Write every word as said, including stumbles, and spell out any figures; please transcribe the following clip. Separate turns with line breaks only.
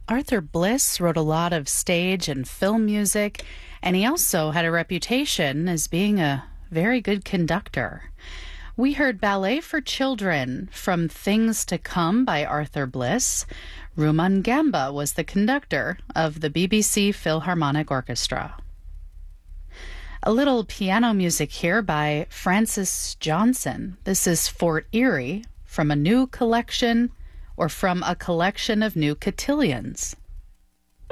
Arthur Bliss wrote a lot of stage and film music, and he also had a reputation as being a very good conductor. We heard Ballet for Children from Things to Come by Arthur Bliss. Rumaan Gamba was the conductor of the B B C Philharmonic Orchestra. A little piano music here by Francis Johnson. This is Fort Erie from a new collection or from a collection of new cotillions.